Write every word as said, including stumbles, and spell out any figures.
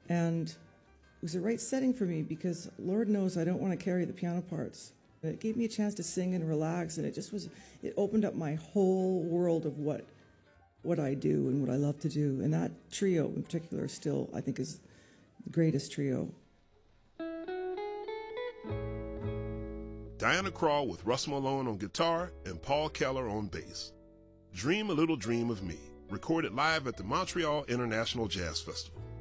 And it was the right setting for me because Lord knows I don't want to carry the piano parts. It gave me a chance to sing and relax, and it just was, it opened up my whole world of what what I do and what I love to do. And that trio in particular still, I think, is the greatest trio. Diana Krall with Russ Malone on guitar and Paul Keller on bass. Dream a Little Dream of Me, recorded live at the Montreal International Jazz Festival.